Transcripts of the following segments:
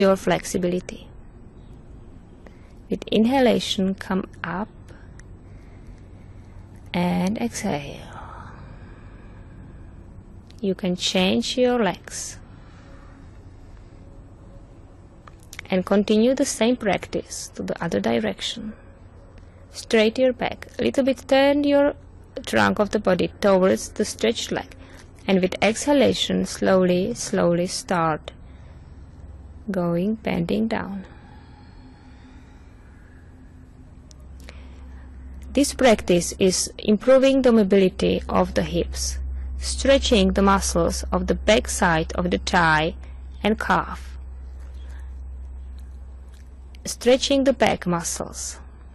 your flexibility. With inhalation, come up and exhale. You can change your legs and continue the same practice to the other direction. Straight your back, a little bit turn your trunk of the body towards the stretched leg, and with exhalation slowly start bending down. This practice is improving the mobility of the hips, stretching the muscles of the back side of the thigh and calf, stretching the back muscles.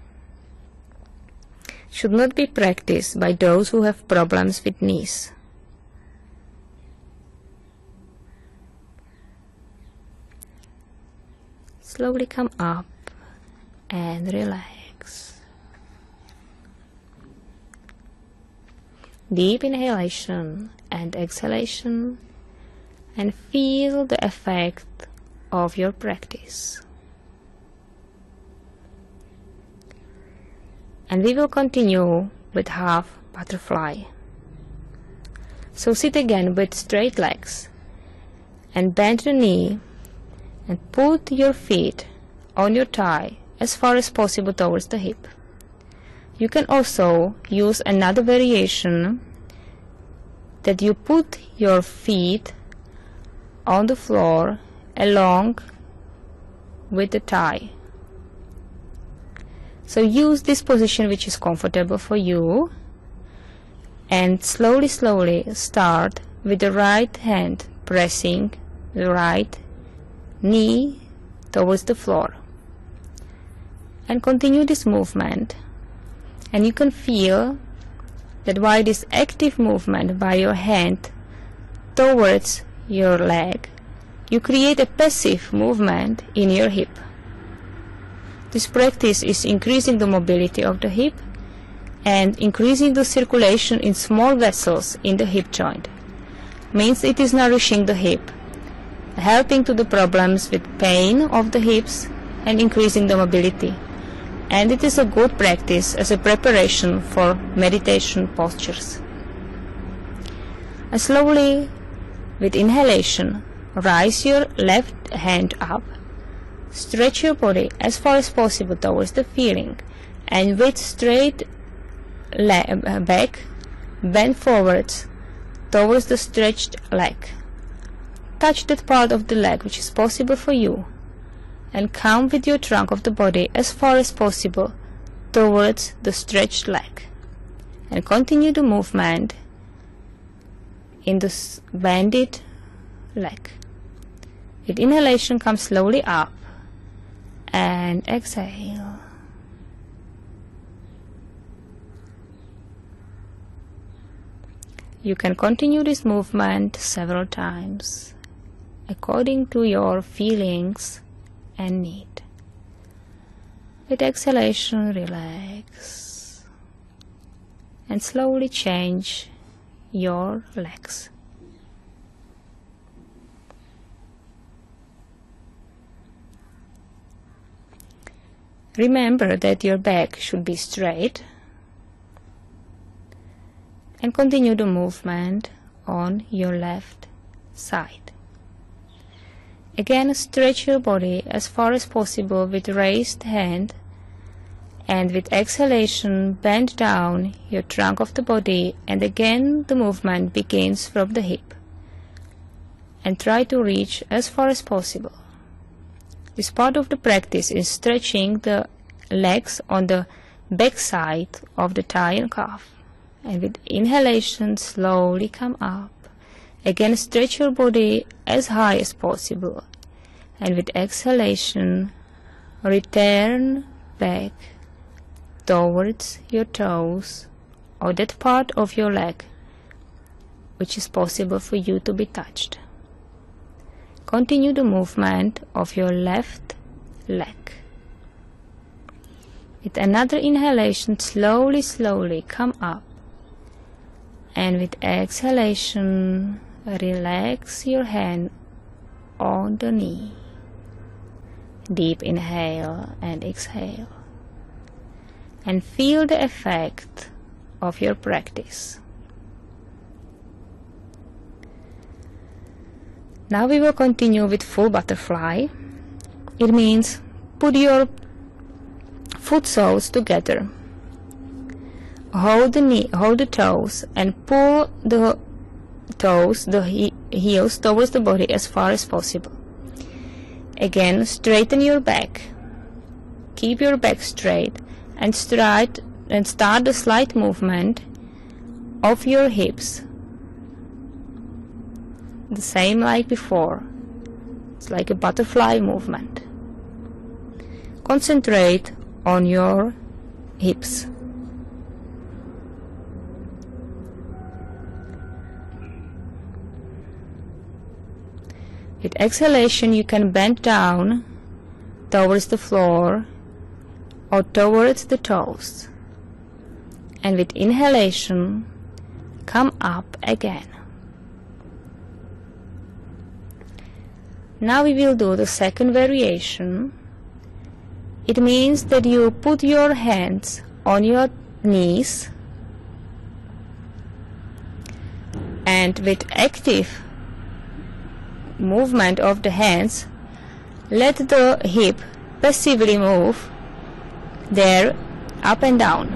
Should not be practiced by those who have problems with knees. Slowly come up and relax. Deep inhalation and exhalation, and feel the effect of your practice. And we will continue with half butterfly. So sit again with straight legs and bend the knee and put your feet on your thigh as far as possible towards the hip. You can also use another variation that you put your feet on the floor along with the thigh. So use this position which is comfortable for you, and slowly start with the right hand pressing the right knee towards the floor, and continue this movement. And you can feel that by this active movement by your hand towards your leg, you create a passive movement in your hip. This practice is increasing the mobility of the hip and increasing the circulation in small vessels in the hip joint. Means it is nourishing the hip, helping to the problems with pain of the hips and increasing the mobility. And it is a good practice as a preparation for meditation postures. And slowly, with inhalation, rise your left hand up. Stretch your body as far as possible towards the feeling, and with straight back, bend forwards towards the stretched leg. Touch that part of the leg which is possible for you, and come with your trunk of the body as far as possible towards the stretched leg, and continue the movement in the bended leg. With inhalation, come slowly up and exhale. You can continue this movement several times according to your feelings and need. With exhalation, relax and slowly change your legs. Remember that your back should be straight, and continue the movement on your left side. Again, stretch your body as far as possible with raised hand, and with exhalation bend down your trunk of the body, and again the movement begins from the hip, and try to reach as far as possible. This part of the practice is stretching the legs on the back side of the thigh and calf. And with inhalation, slowly come up. Again, stretch your body as high as possible. And with exhalation, return back towards your toes or that part of your leg which is possible for you to be touched. Continue the movement of your left leg. With another inhalation, slowly come up. And with exhalation, relax your hand on the knee. Deep inhale and exhale. And feel the effect of your practice. Now we will continue with full butterfly. It means put your foot soles together. Hold the toes and pull the toes, the heels towards the body as far as possible. Again, straighten your back. Keep your back straight and start the slight movement of your hips. The same like before. It's like a butterfly movement. Concentrate on your hips. With exhalation, you can bend down towards the floor or towards the toes. And with inhalation, come up again. Now we will do the second variation. It means that you put your hands on your knees and with active movement of the hands, let the hip passively move there up and down.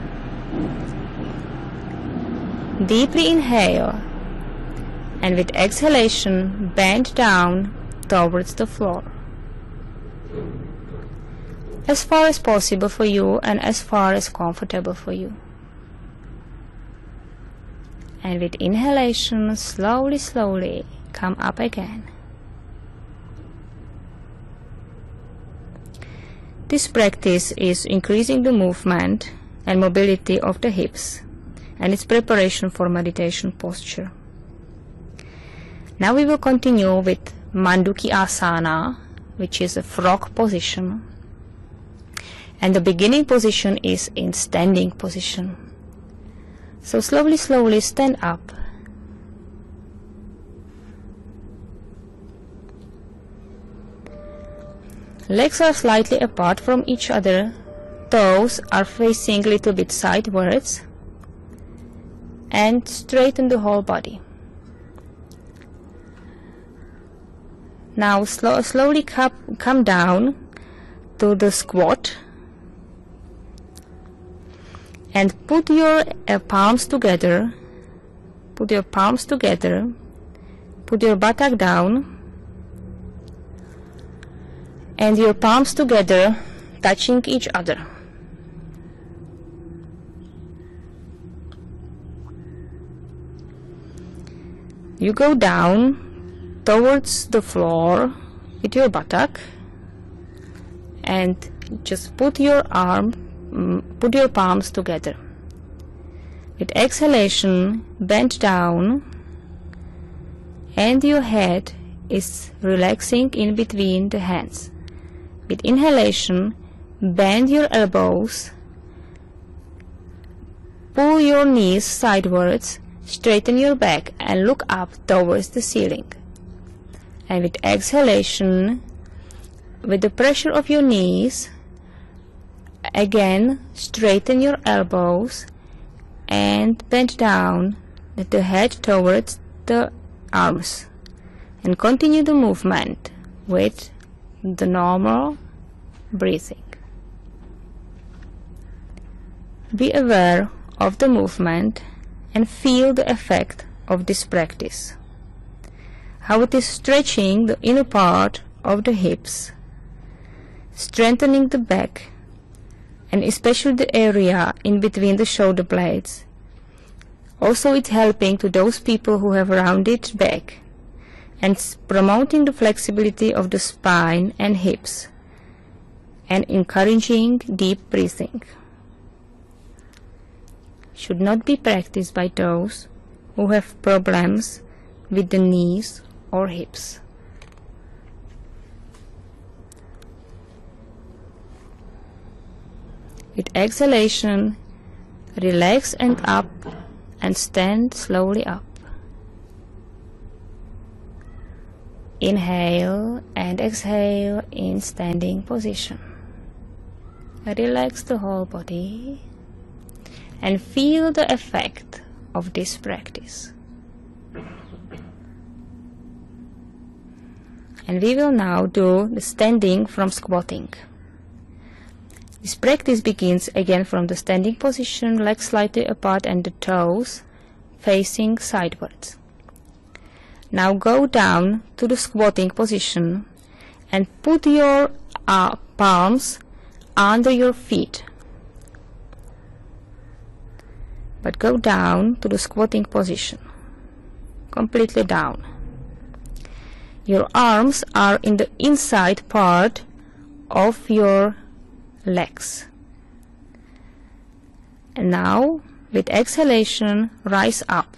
Deeply inhale and with exhalation bend down towards the floor. As far as possible for you and as far as comfortable for you. And with inhalation, slowly come up again. This practice is increasing the movement and mobility of the hips, and it's preparation for meditation posture. Now we will continue with Manduki Asana, which is a frog position. And the beginning position is in standing position. So slowly stand up. Legs are slightly apart from each other. Toes are facing a little bit sidewards. And straighten the whole body. Now slowly come down to the squat. And put your palms together. Put your palms together. Put your buttock down. And your palms together, touching each other. You go down towards the floor with your buttock and just put your palms together. With exhalation, bend down and your head is relaxing in between the hands. With inhalation, bend your elbows, pull your knees sidewards, straighten your back and look up towards the ceiling. And with exhalation, with the pressure of your knees, again straighten your elbows and bend down the head towards the arms. And continue the movement with the normal breathing. Be aware of the movement and feel the effect of this practice. How it is stretching the inner part of the hips, strengthening the back, and especially the area in between the shoulder blades. Also, it's helping to those people who have rounded back and promoting the flexibility of the spine and hips and encouraging deep breathing. Should not be practiced by those who have problems with the knees or hips. With exhalation, relax and up and stand slowly up. Inhale and exhale in standing position. Relax the whole body and feel the effect of this practice. And we will now do the standing from squatting. This practice begins again from the standing position, legs slightly apart and the toes facing sidewards. Now go down to the squatting position and put your palms under your feet. But go down to the squatting position, completely down. Your arms are in the inside part of your legs. And now, with exhalation, rise up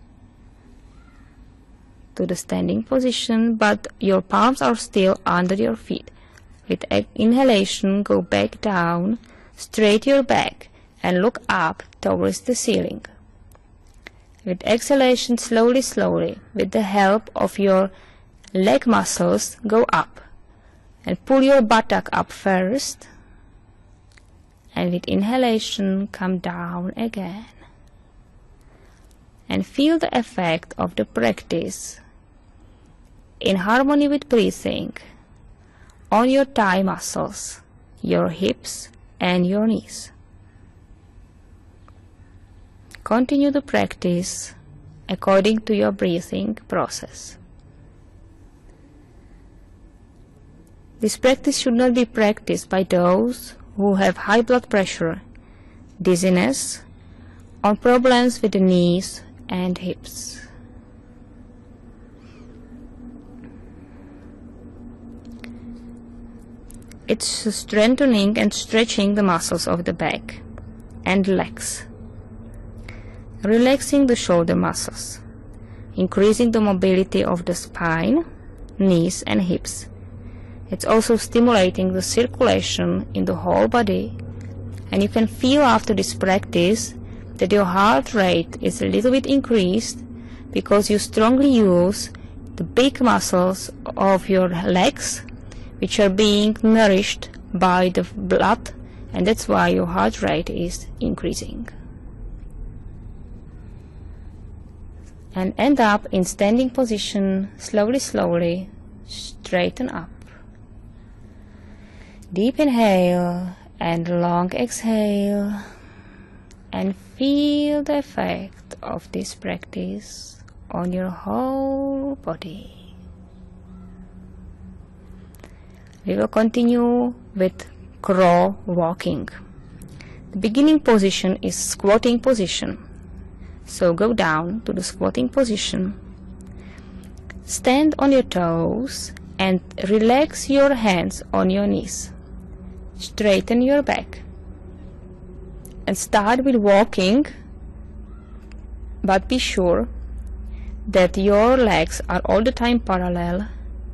to the standing position, but your palms are still under your feet. With inhalation, go back down, straight your back, and look up towards the ceiling. With exhalation, slowly, slowly, with the help of your leg muscles, go up and pull your buttock up first, and with inhalation come down again, and feel the effect of the practice in harmony with breathing on your thigh muscles, your hips and your knees. Continue the practice according to your breathing process. This practice should not be practiced by those who have high blood pressure, dizziness, or problems with the knees and hips. It's strengthening and stretching the muscles of the back and legs, relaxing the shoulder muscles, increasing the mobility of the spine, knees and hips. It's also stimulating the circulation in the whole body, and you can feel after this practice that your heart rate is a little bit increased because you strongly use the big muscles of your legs, which are being nourished by the blood, and that's why your heart rate is increasing. And end up in standing position, slowly, slowly, straighten up. Deep inhale and long exhale, and feel the effect of this practice on your whole body. We will continue with crow walking. The beginning position is squatting position. So go down to the squatting position. Stand on your toes and relax your hands on your knees. Straighten your back. And start with walking, but be sure that your legs are all the time parallel,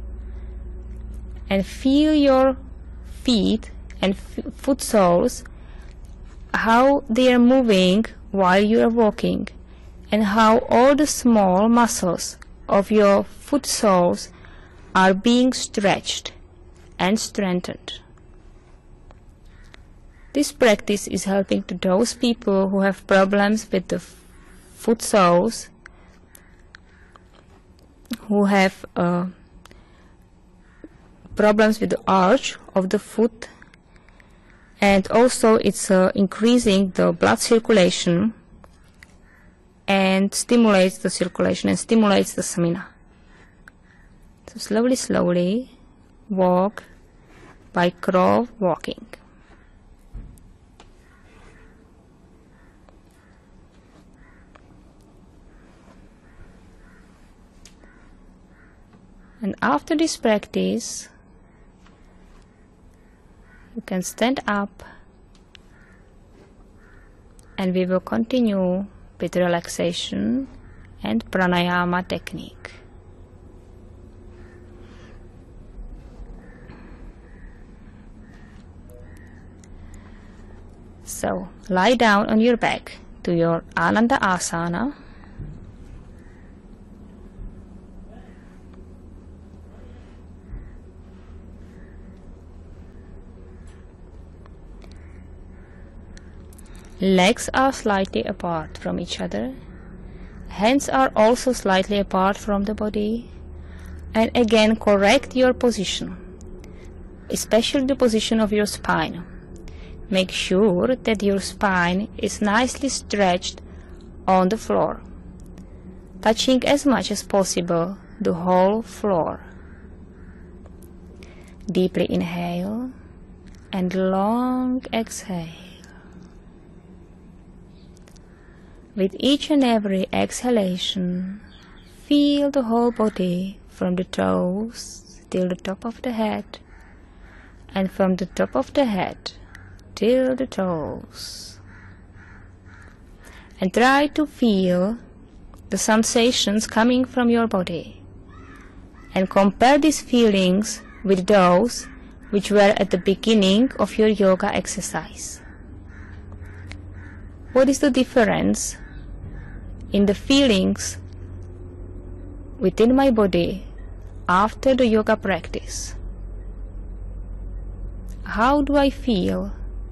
and feel your feet and foot soles, how they are moving while you are walking, and how all the small muscles of your foot soles are being stretched and strengthened. This practice is helping to those people who have problems with the foot soles, who have problems with the arch of the foot, and also it's increasing the blood circulation and stimulates the circulation and stimulates the stamina. So slowly, slowly walk by crow walking. And after this practice, you can stand up, and we will continue with relaxation and pranayama technique. So lie down on your back to your Ananda Asana. Legs are slightly apart from each other. Hands are also slightly apart from the body. And again, correct your position, especially the position of your spine. Make sure that your spine is nicely stretched on the floor, touching as much as possible the whole floor. Deeply inhale and long exhale. With each and every exhalation, feel the whole body from the toes till the top of the head, and from the top of the head till the toes. And try to feel the sensations coming from your body, and compare these feelings with those which were at the beginning of your yoga exercise. What is the difference in the feelings within my body after the yoga practice? How do I feel?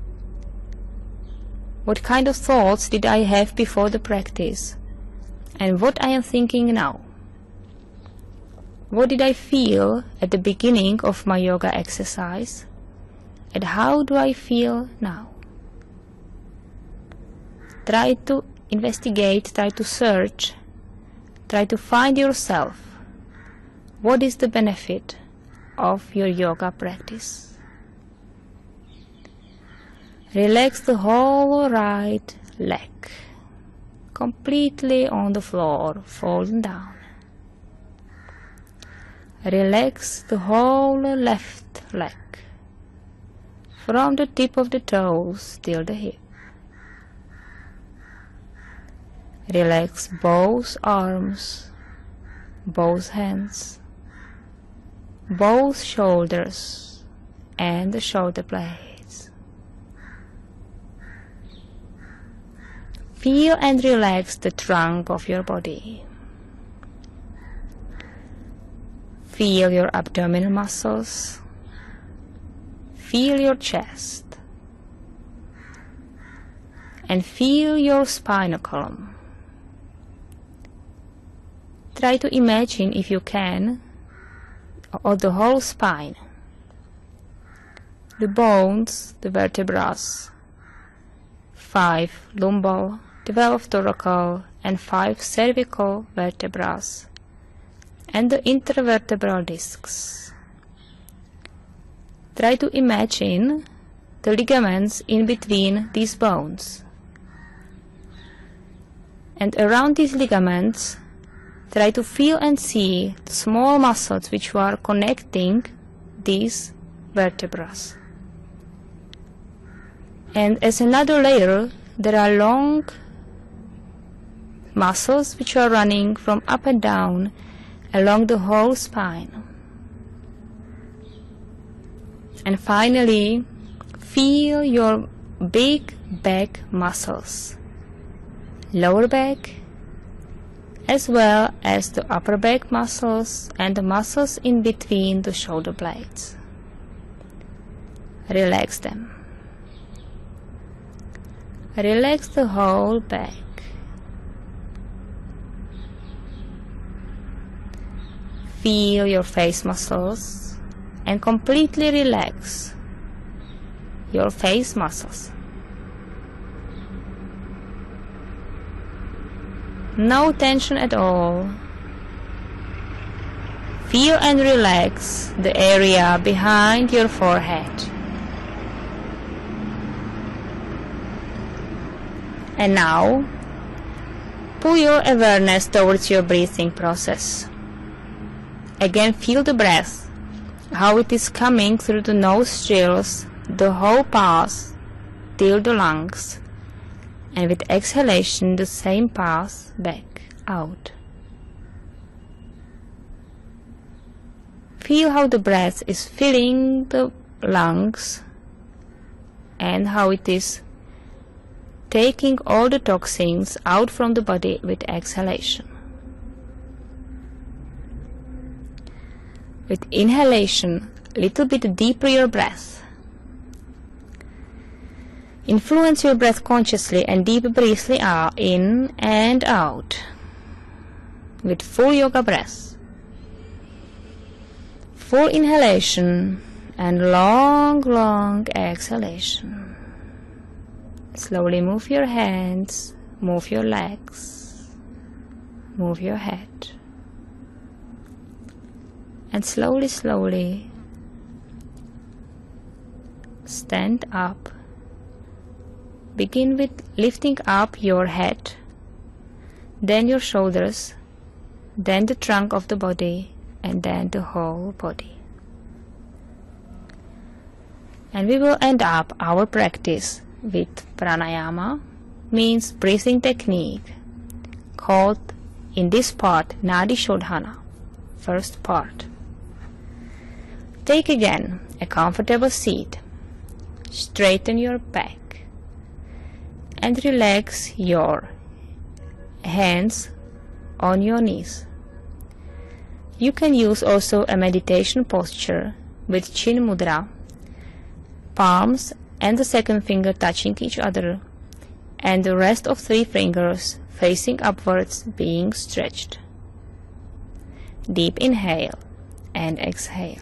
What kind of thoughts did I have before the practice? And what I am thinking now? What did I feel at the beginning of my yoga exercise? And how do I feel now? Try to investigate, try to search, try to find yourself. What is the benefit of your yoga practice? Relax the whole right leg, completely on the floor, falling down. Relax the whole left leg, from the tip of the toes till the hip. Relax both arms, both hands, both shoulders and the shoulder blades. Feel and relax the trunk of your body. Feel your abdominal muscles. Feel your chest. And feel your spinal column. Try to imagine, if you can, of the whole spine. The bones, the vertebrae, 5 lumbar, 12 thoracal, and 5 cervical vertebrae, and the intervertebral discs. Try to imagine the ligaments in between these bones. And around these ligaments, try to feel and see the small muscles which are connecting these vertebrae. And as another layer, there are long muscles which are running from up and down along the whole spine. And finally, feel your big back muscles, lower back, as well as the upper back muscles and the muscles in between the shoulder blades. Relax them. Relax the whole back. Feel your face muscles and completely relax your face muscles. No tension at all. Feel and relax the area behind your forehead. And now, pull your awareness towards your breathing process. Again, feel the breath, how it is coming through the nostrils, the whole path till the lungs. And with exhalation, the same path back out. Feel how the breath is filling the lungs and how it is taking all the toxins out from the body with exhalation. With inhalation, a little bit deeper your breath. Influence your breath consciously and deep breathly in and out with full yoga breath. Full inhalation and long exhalation. Slowly move your hands, move your legs, move your head. And slowly stand up. Begin with lifting up your head, then your shoulders, then the trunk of the body, and then the whole body. And we will end up our practice with pranayama, means breathing technique, called in this part Nadi Shodhana, first part. Take again a comfortable seat, straighten your back, and relax your hands on your knees. You can use also a meditation posture with chin mudra, palms and the second finger touching each other, and the rest of 3 fingers facing upwards being stretched. Deep inhale and exhale.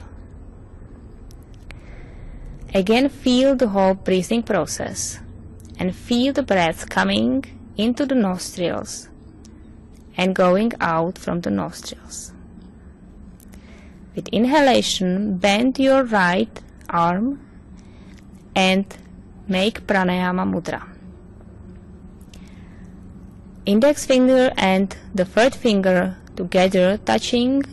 Again, feel the whole breathing process and feel the breath coming into the nostrils and going out from the nostrils. With inhalation, bend your right arm and make pranayama mudra. Index finger and the third finger together touching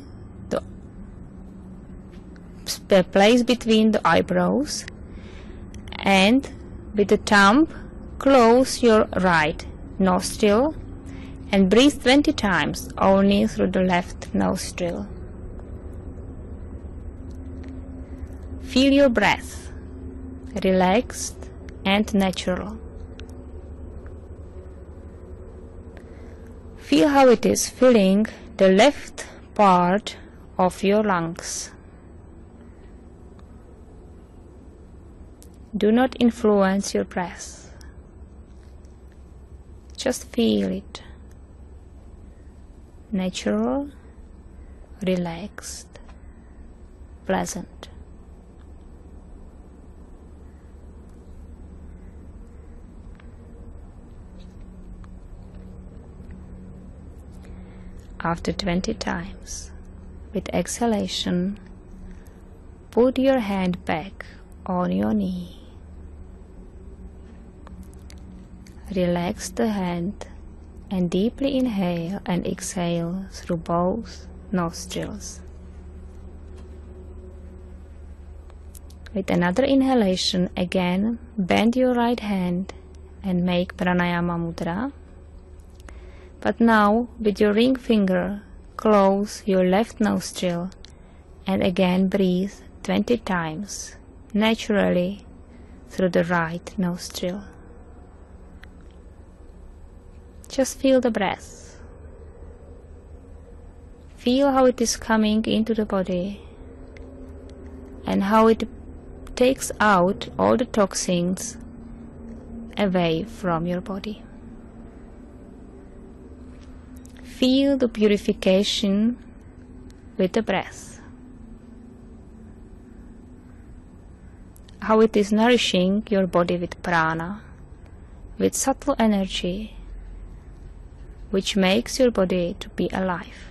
the place between the eyebrows, and with the thumb close your right nostril and breathe 20 times only through the left nostril. Feel your breath, relaxed and natural. Feel how it is filling the left part of your lungs. Do not influence your breath. Just feel it. Natural, relaxed, pleasant. After 20 times, with exhalation, put your hand back on your knee. Relax the hand and deeply inhale and exhale through both nostrils. With another inhalation, again bend your right hand and make pranayama mudra. But now, with your ring finger, close your left nostril and again breathe 20 times naturally through the right nostril. Just feel the breath. Feel how it is coming into the body and how it takes out all the toxins away from your body. Feel the purification with the breath. How it is nourishing your body with prana, with subtle energy, which makes your body to be alive.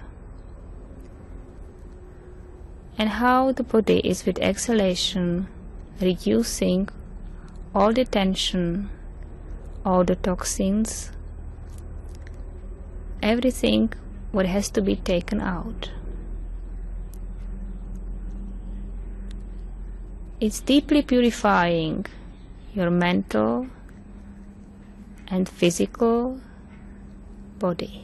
And how the body is with exhalation reducing all the tension, all the toxins, everything what has to be taken out. It's deeply purifying your mental and physical body.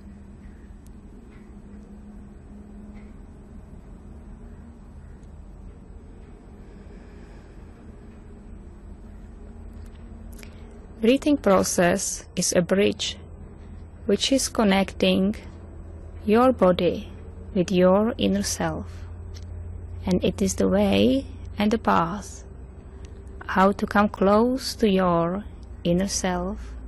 Breathing process is a bridge which is connecting your body with your inner self, and it is the way and the path how to come close to your inner self.